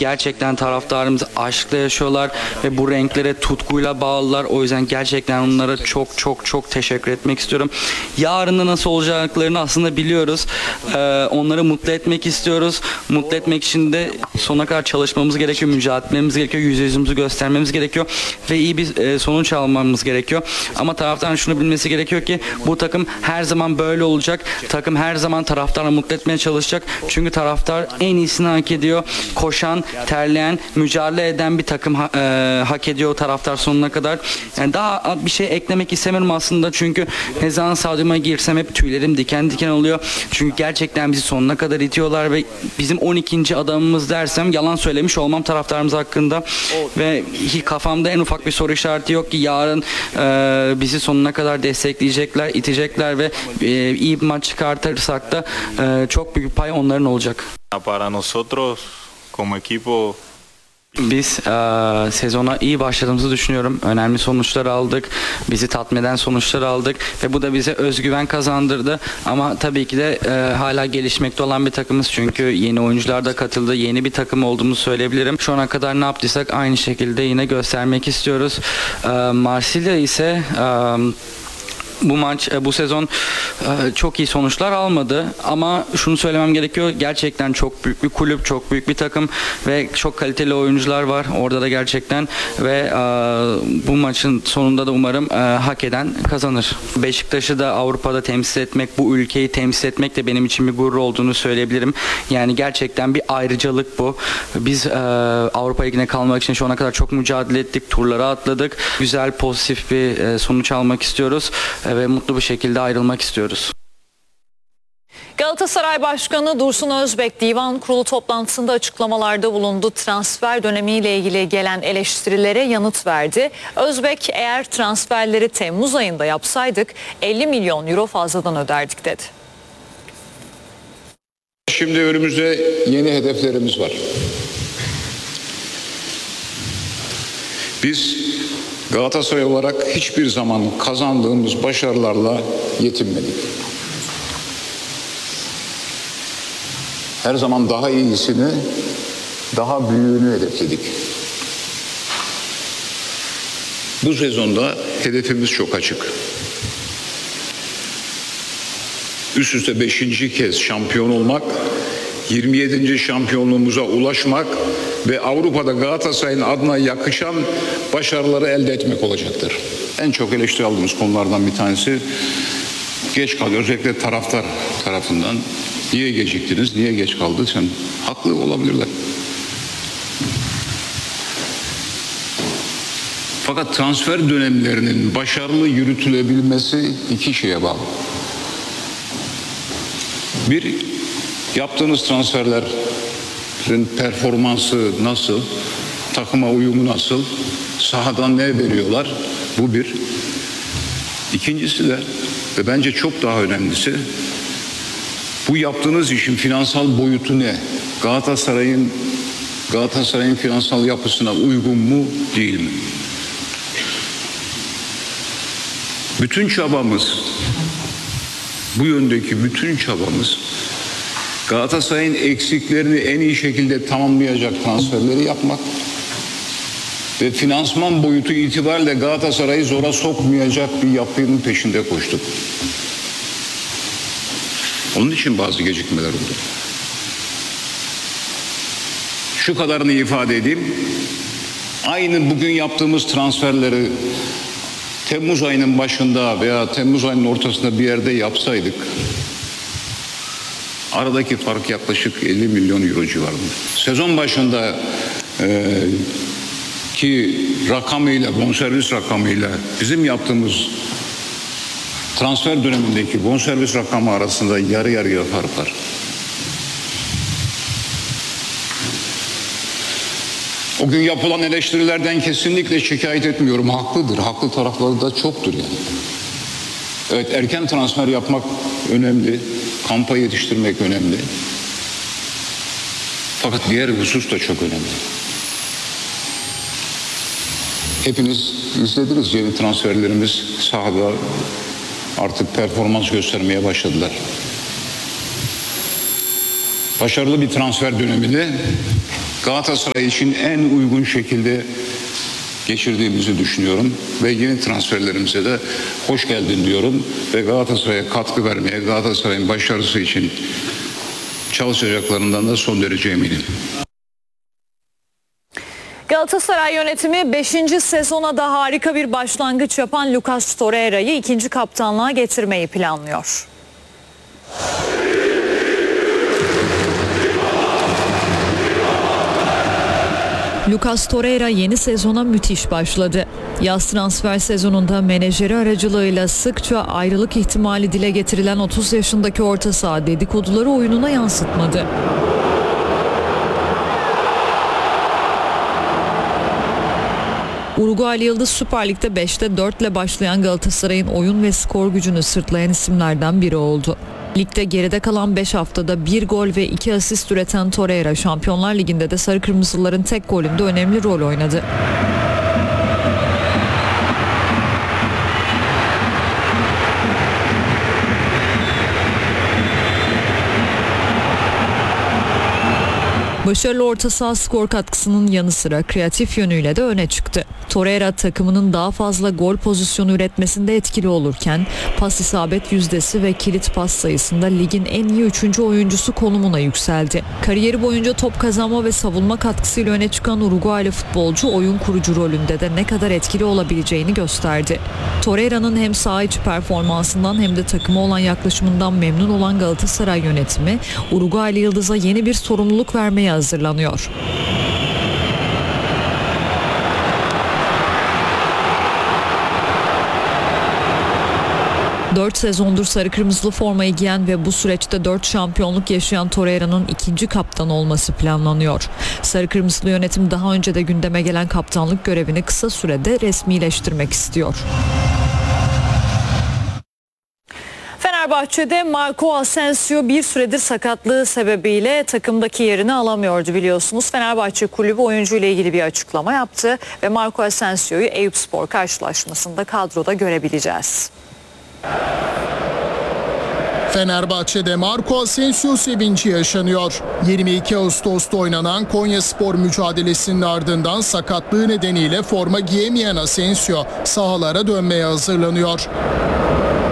gerçekten taraftarımız aşkla yaşıyorlar ve bu renklere tutkuyla bağlılar. O yüzden gerçekten onlara çok çok çok teşekkür etmek istiyorum. Yarın nasıl olacaklarını aslında biliyoruz. Onları mutlu etmek istiyoruz. Mutlu etmek için de sonuna kadar çalışmamız gerekiyor, mücadele etmemiz gerekiyor, yüzümüzü göstermemiz gerekiyor ve iyi bir sonuç almamız gerekiyor. Ama taraftarın şunu bilmesi gerekiyor ki bu takım her zaman böyle olacak. Takım her zaman taraftarı mutlu etmeye çalışacak. Çünkü taraftar en iyisini hak ediyor. Koşan, terleyen, mücadele eden bir takım hak ediyor o taraftar sonuna kadar. Yani daha bir şey eklemek istemiyorum aslında. Çünkü ne zaman stadyuma girsem hep tüylerim diken diken oluyor. Çünkü gerçekten bizi sonuna kadar itiyorlar ve bizim 12. adamımız dersem yalan söylemiş olmam taraftarımız hakkında. Ve kafamda en ufak bir soru işareti yok ki yarın bizi sonuna kadar destekleyecekler, itecekler ve iyi bir maç çıkartırsak da çok büyük pay onların olacak. Para nosotros como equipo. Biz sezona iyi başladığımızı düşünüyorum. Önemli sonuçlar aldık. Bizi tatmin eden sonuçlar aldık ve bu da bize özgüven kazandırdı. Ama tabii ki de hala gelişmekte olan bir takımız. Çünkü yeni oyuncular da katıldı. Yeni bir takım olduğumuzu söyleyebilirim. Şu ana kadar ne yaptıysak aynı şekilde yine göstermek istiyoruz. Marsilya ise bu sezon çok iyi sonuçlar almadı ama şunu söylemem gerekiyor, gerçekten çok büyük bir kulüp, çok büyük bir takım ve çok kaliteli oyuncular var orada da gerçekten ve bu maçın sonunda da umarım hak eden kazanır. Beşiktaş'ı da Avrupa'da temsil etmek, bu ülkeyi temsil etmek de benim için bir gurur olduğunu söyleyebilirim. Yani gerçekten bir ayrıcalık bu. Biz Avrupa Ligi'ne kalmak için şu ana kadar çok mücadele ettik, turlara atladık. Güzel, pozitif bir sonuç almak istiyoruz ve mutlu bir şekilde ayrılmak istiyoruz. Galatasaray Başkanı Dursun Özbek Divan Kurulu toplantısında açıklamalarda bulundu. Transfer dönemiyle ilgili gelen eleştirilere yanıt verdi. Özbek, eğer transferleri Temmuz ayında yapsaydık 50 milyon euro fazladan öderdik dedi. Şimdi önümüzde yeni hedeflerimiz var. Biz Galatasaray olarak hiçbir zaman kazandığımız başarılarla yetinmedik. Her zaman daha iyisini, daha büyüğünü hedefledik. Bu sezonda hedefimiz çok açık. Üst üste 5. kez şampiyon olmak, 27. şampiyonluğumuza ulaşmak ve Avrupa'da Galatasaray'ın adına yakışan başarıları elde etmek olacaktır. En çok eleştiri aldığımız konulardan bir tanesi geç kaldı. Özellikle taraftar tarafından. Niye geciktiniz, niye geç kaldı? Sen haklı olabilirler. Fakat transfer dönemlerinin başarılı yürütülebilmesi iki şeye bağlı. Bir, yaptığınız transferlerin performansı nasıl, takıma uyumu nasıl, sahadan ne veriyorlar, bu bir. İkincisi de ve bence çok daha önemlisi, bu yaptığınız işin finansal boyutu ne? Galatasaray'ın finansal yapısına uygun mu, değil mi? Bütün çabamız, bu yöndeki bütün çabamız Galatasaray'ın eksiklerini en iyi şekilde tamamlayacak transferleri yapmak ve finansman boyutu itibariyle Galatasaray'ı zora sokmayacak bir yapının peşinde koştuk. Onun için bazı gecikmeler oldu. Şu kadarını ifade edeyim. Aynı bugün yaptığımız transferleri Temmuz ayının başında veya Temmuz ayının ortasında bir yerde yapsaydık aradaki fark yaklaşık 50 milyon euro civarında. Sezon başında ki rakamıyla, bonservis rakamıyla bizim yaptığımız transfer dönemindeki bonservis rakamı arasında yarı yarıya fark var. O gün yapılan eleştirilerden kesinlikle şikayet etmiyorum. Haklıdır. Haklı tarafları da çoktur yani. Evet, erken transfer yapmak önemli. Kampa yetiştirmek önemli. Fakat diğer husus da çok önemli. Hepiniz izlediniz, yeni transferlerimiz sahada artık performans göstermeye başladılar. Başarılı bir transfer dönemini Galatasaray için en uygun şekilde geçirdiğimizi düşünüyorum ve yeni transferlerimize de hoş geldin diyorum ve Galatasaray'a katkı vermeye, Galatasaray'ın başarısı için çalışacaklarından da son derece eminim. Galatasaray yönetimi 5. sezona da harika bir başlangıç yapan Lucas Torreira'yı 2. kaptanlığa getirmeyi planlıyor. Lucas Torreira yeni sezona müthiş başladı. Yaz transfer sezonunda menajeri aracılığıyla sıkça ayrılık ihtimali dile getirilen 30 yaşındaki orta saha dedikoduları oyununa yansıtmadı. Uruguaylı Yıldız Süper Lig'de 5'te 4 ile başlayan Galatasaray'ın oyun ve skor gücünü sırtlayan isimlerden biri oldu. Ligde geride kalan 5 haftada 1 gol ve 2 asist üreten Torreira Şampiyonlar Ligi'nde de Sarı Kırmızıların tek golünde önemli rol oynadı. Başarılı orta saha skor katkısının yanı sıra kreatif yönüyle de öne çıktı. Torreira takımının daha fazla gol pozisyonu üretmesinde etkili olurken pas isabet yüzdesi ve kilit pas sayısında ligin en iyi 3. oyuncusu konumuna yükseldi. Kariyeri boyunca top kazanma ve savunma katkısıyla öne çıkan Uruguaylı futbolcu oyun kurucu rolünde de ne kadar etkili olabileceğini gösterdi. Torreira'nın hem saha içi performansından hem de takıma olan yaklaşımından memnun olan Galatasaray yönetimi Uruguaylı Yıldız'a yeni bir sorumluluk vermeye hazırlanıyor. Dört sezondur sarı kırmızılı formayı giyen ve bu süreçte 4 şampiyonluk yaşayan Torreira'nın 2. kaptan olması planlanıyor. Sarı kırmızılı yönetim daha önce de gündeme gelen kaptanlık görevini kısa sürede resmileştirmek istiyor. Fenerbahçe'de Marco Asensio bir süredir sakatlığı sebebiyle takımdaki yerini alamıyordu biliyorsunuz. Fenerbahçe kulübü oyuncu ile ilgili bir açıklama yaptı ve Marco Asensio'yu Eyüpspor karşılaşmasında kadroda görebileceğiz. Fenerbahçe'de Marco Asensio sevinci yaşanıyor. 22 Ağustos'ta oynanan Konyaspor mücadelesinin ardından sakatlığı nedeniyle forma giyemeyen Asensio sahalara dönmeye hazırlanıyor.